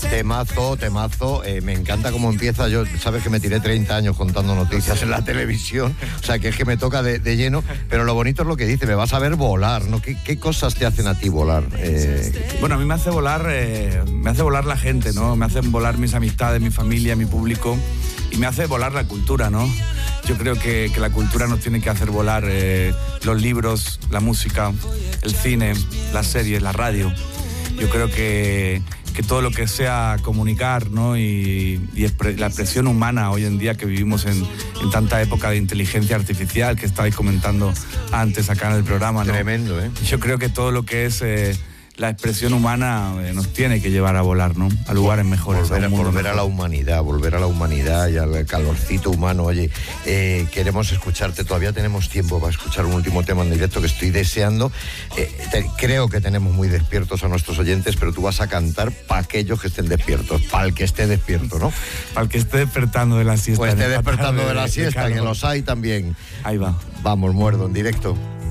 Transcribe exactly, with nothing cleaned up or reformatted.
Temazo, temazo. Eh, me encanta cómo empieza. Yo, sabes que me tiré treinta años contando noticias en la televisión. O sea, que es que me toca de, de lleno. Pero lo bonito es lo que dice, me vas a ver volar, ¿no? ¿Qué, qué cosas te hacen a ti volar? Eh... Bueno, a mí me hace volar, eh, me hace volar la gente, ¿no? Me hacen volar mis amistades, mi familia, mi público. Y me hace volar la cultura, ¿no? Yo creo que, que la cultura nos tiene que hacer volar eh, los libros, la música, el cine, las series, la radio. Yo creo que, que todo lo que sea comunicar, ¿no? y, y expre- la expresión humana hoy en día que vivimos en, en tanta época de inteligencia artificial que estabais comentando antes acá en el programa, ¿no? Tremendo, ¿eh? Yo creo que todo lo que es eh, la expresión humana eh, nos tiene que llevar a volar, ¿no? A lugares mejores. Volver, a, un mundo volver mejor. a la humanidad, volver a la humanidad y al calorcito humano. Oye, eh, queremos escucharte, todavía tenemos tiempo para escuchar un último tema en directo que estoy deseando. Eh, te, creo que tenemos muy despiertos a nuestros oyentes, pero tú vas a cantar para aquellos que estén despiertos, para el que esté despierto, ¿no? Para el que esté despertando de la siesta. Pues esté en esta despertando tarde de la de siesta, calor. que los hay también. Ahí va. Vamos, Muerdo, en directo.